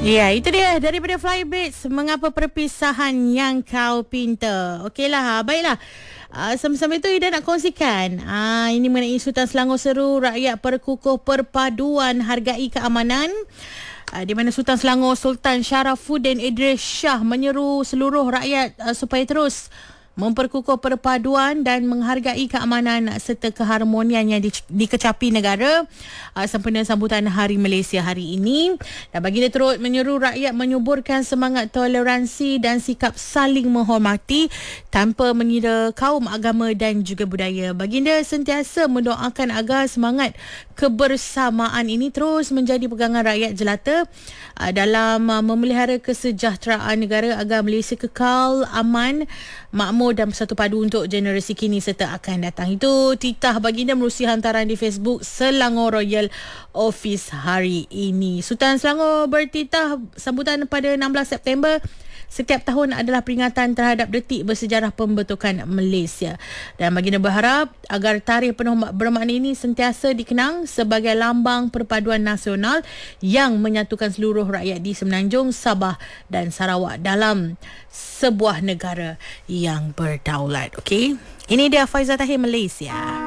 Ya, itu dia daripada Flybits. Mengapa perpisahan yang kau pinta? Okeylah, baiklah. Sama-sama itu Ida nak kongsikan. Ini mengenai Sultan Selangor seru rakyat perkukuh perpaduan hargai keamanan. Di mana Sultan Selangor Sultan Sharafuddin Idris Shah menyeru seluruh rakyat supaya terus memperkukuh perpaduan dan menghargai keamanan serta keharmonian yang dikecapi negara sempena sambutan Hari Malaysia hari ini. Dan baginda turut menyeru rakyat menyuburkan semangat toleransi dan sikap saling menghormati tanpa mengira kaum, agama dan juga budaya. Baginda sentiasa mendoakan agar semangat kebersamaan ini terus menjadi pegangan rakyat jelata dalam memelihara kesejahteraan negara agar Malaysia kekal aman, makmur dan bersatu padu untuk generasi kini serta akan datang. Itu titah baginda menerusi hantaran di Facebook Selangor Royal Office hari ini. Sultan Selangor bertitah sambutan pada 16 September setiap tahun adalah peringatan terhadap detik bersejarah pembentukan Malaysia. Dan baginda berharap agar tarikh penuh bermakna ini sentiasa dikenang sebagai lambang perpaduan nasional yang menyatukan seluruh rakyat di Semenanjung, Sabah dan Sarawak dalam sebuah negara yang berdaulat. Okey, ini dia Faizal Tahir, Malaysia.